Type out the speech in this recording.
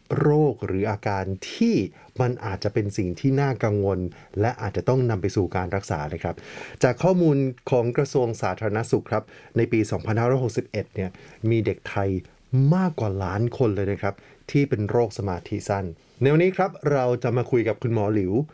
โรคหรืออาการที่มันอาจจะเป็นสิ่งที่น่ากังวลและอาจจะต้องนำไปสู่การรักษานะครับจากข้อมูลของกระทรวงสาธารณสุขครับในปี 2561 เนี่ยมีเด็กไทยมากกว่าล้านคนเลยนะครับที่เป็นโรคสมาธิสั้นในวันนี้ครับเราจะมาคุยกับคุณหมอหลิว